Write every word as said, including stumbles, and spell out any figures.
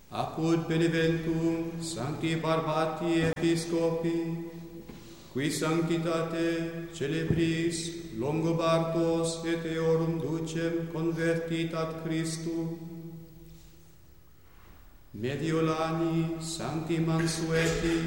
Apud beneventum Sancti Barbati Episcopi, qui sanctitate celebris longobardos et eorum ducem convertitat Christum, Mediolani Sancti Mansueti